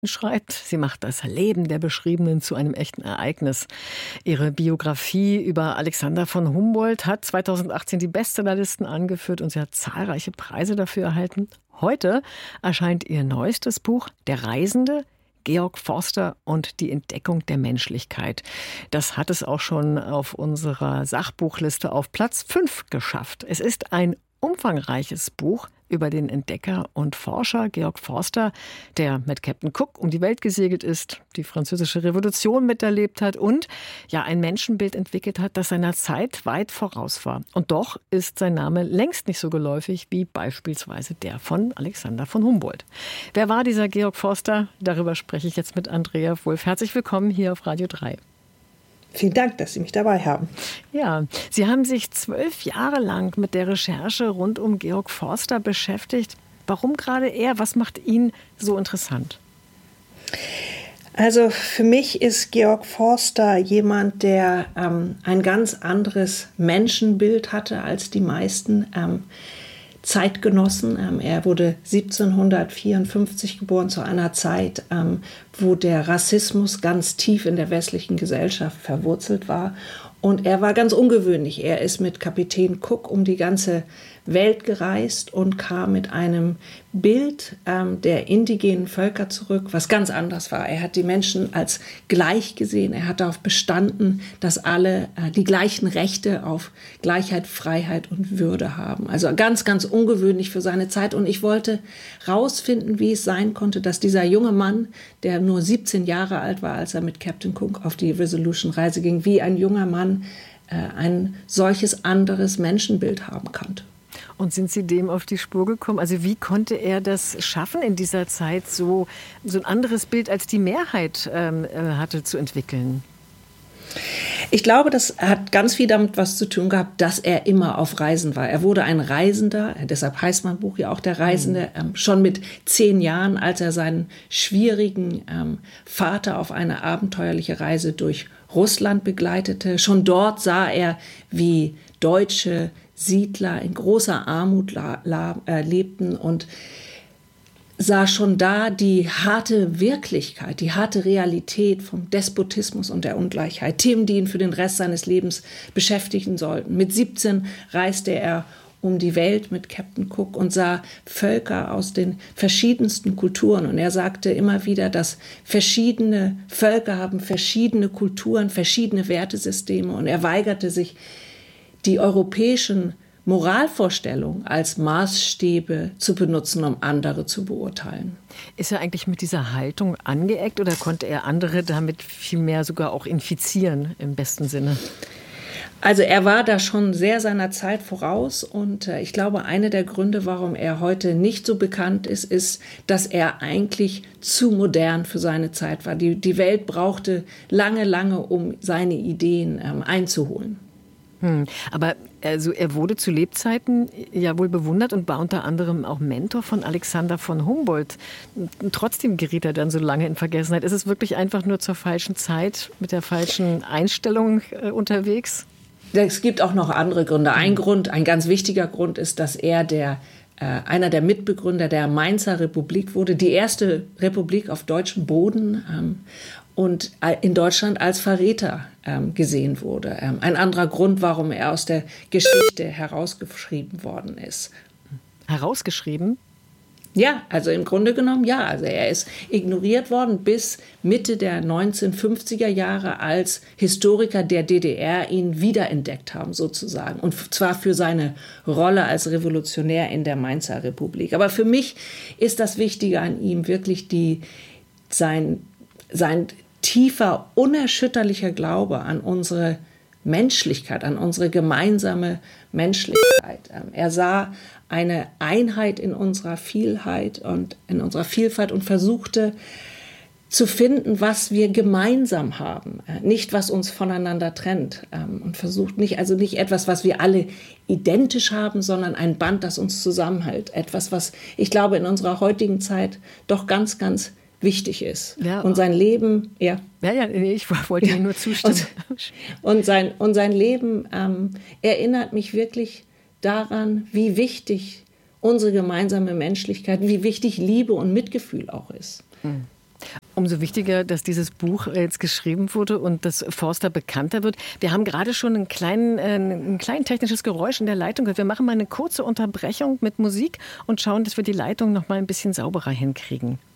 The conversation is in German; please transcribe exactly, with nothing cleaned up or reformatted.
schreibt. Sie macht das Leben der Beschriebenen zu einem echten Ereignis. Ihre Biografie über Alexander von Humboldt hat zweitausendachtzehn die Bestsellerlisten angeführt und sie hat zahlreiche Preise dafür erhalten. Heute erscheint ihr neuestes Buch Der Reisende, Georg Forster und die Entdeckung der Menschlichkeit. Das hat es auch schon auf unserer Sachbuchliste auf Platz fünf geschafft. Es ist ein umfangreiches Buch über den Entdecker und Forscher Georg Forster, der mit Captain Cook um die Welt gesegelt ist, die Französische Revolution miterlebt hat und ja ein Menschenbild entwickelt hat, das seiner Zeit weit voraus war. Und doch ist sein Name längst nicht so geläufig wie beispielsweise der von Alexander von Humboldt. Wer war dieser Georg Forster? Darüber spreche ich jetzt mit Andrea Wulff. Herzlich willkommen hier auf Radio drei. Vielen Dank, dass Sie mich dabei haben. Ja, Sie haben sich zwölf Jahre lang mit der Recherche rund um Georg Forster beschäftigt. Warum gerade er? Was macht ihn so interessant? Also für mich ist Georg Forster jemand, der ähm, ein ganz anderes Menschenbild hatte als die meisten ähm, Zeitgenossen. Ähm, er wurde siebzehnhundertvierundfünfzig geboren, zu einer Zeit, ähm, wo der Rassismus ganz tief in der westlichen Gesellschaft verwurzelt war. Und er war ganz ungewöhnlich. Er ist mit Kapitän Cook um die ganze Welt gereist und kam mit einem Bild ähm, der indigenen Völker zurück, was ganz anders war. Er hat die Menschen als gleich gesehen. Er hat darauf bestanden, dass alle äh, die gleichen Rechte auf Gleichheit, Freiheit und Würde haben. Also ganz, ganz ungewöhnlich für seine Zeit. Und ich wollte rausfinden, wie es sein konnte, dass dieser junge Mann, der nur siebzehn Jahre alt war, als er mit Captain Cook auf die Resolution-Reise ging, wie ein junger Mann äh, ein solches anderes Menschenbild haben konnte. Und sind Sie dem auf die Spur gekommen? Also wie konnte er das schaffen, in dieser Zeit so, so ein anderes Bild als die Mehrheit ähm, hatte zu entwickeln? Ich glaube, das hat ganz viel damit was zu tun gehabt, dass er immer auf Reisen war. Er wurde ein Reisender, deshalb heißt mein Buch ja auch Der Reisende, ähm, schon mit zehn Jahren, als er seinen schwierigen ähm, Vater auf eine abenteuerliche Reise durch Russland begleitete. Schon dort sah er, wie deutsche Siedler in großer Armut la- la- äh, lebten und sah schon da die harte Wirklichkeit, die harte Realität vom Despotismus und der Ungleichheit. Themen, die ihn für den Rest seines Lebens beschäftigen sollten. Mit siebzehn reiste er um die Welt mit Captain Cook und sah Völker aus den verschiedensten Kulturen. Und er sagte immer wieder, dass verschiedene Völker haben verschiedene Kulturen, verschiedene Wertesysteme. Und er weigerte sich, die europäischen Moralvorstellungen als Maßstäbe zu benutzen, um andere zu beurteilen. Ist er eigentlich mit dieser Haltung angeeckt oder konnte er andere damit vielmehr sogar auch infizieren, im besten Sinne? Also er war da schon sehr seiner Zeit voraus und äh, ich glaube, einer der Gründe, warum er heute nicht so bekannt ist, ist, dass er eigentlich zu modern für seine Zeit war. Die, die Welt brauchte lange, lange, um seine Ideen ähm, einzuholen. Hm. Aber also er wurde zu Lebzeiten ja wohl bewundert und war unter anderem auch Mentor von Alexander von Humboldt. Trotzdem geriet er dann so lange in Vergessenheit. Ist es wirklich einfach nur zur falschen Zeit mit der falschen Einstellung äh, unterwegs? Es gibt auch noch andere Gründe. Ein Grund, ein ganz wichtiger Grund ist, dass er der äh, einer der Mitbegründer der Mainzer Republik wurde, die erste Republik auf deutschem Boden. Ähm, und in Deutschland als Verräter ähm, gesehen wurde. Ähm, ein anderer Grund, warum er aus der Geschichte herausgeschrieben worden ist. Herausgeschrieben? Ja, also im Grunde genommen ja. Also er ist ignoriert worden bis Mitte der neunzehnhundertfünfziger Jahre, als Historiker der D D R ihn wiederentdeckt haben sozusagen. Und zwar für seine Rolle als Revolutionär in der Mainzer Republik. Aber für mich ist das Wichtige an ihm wirklich die, sein sein tiefer, unerschütterlicher Glaube an unsere Menschlichkeit, an unsere gemeinsame Menschlichkeit. Er sah eine Einheit in unserer Vielheit und in unserer Vielfalt und versuchte zu finden, was wir gemeinsam haben, nicht was uns voneinander trennt, und versucht nicht, also nicht etwas, was wir alle identisch haben, sondern ein Band, das uns zusammenhält. Etwas, was ich glaube in unserer heutigen Zeit doch ganz, ganz wichtig ist. Ja. Und sein Leben, ja. Ja, ja, ich wollte Ihnen nur zustimmen. Und, und, sein, und sein Leben ähm, erinnert mich wirklich daran, wie wichtig unsere gemeinsame Menschlichkeit, wie wichtig Liebe und Mitgefühl auch ist. Mhm. Umso wichtiger, dass dieses Buch jetzt geschrieben wurde und dass Forster bekannter wird. Wir haben gerade schon einen kleinen, äh, ein klein technisches Geräusch in der Leitung gehört. Wir machen mal eine kurze Unterbrechung mit Musik und schauen, dass wir die Leitung noch mal ein bisschen sauberer hinkriegen.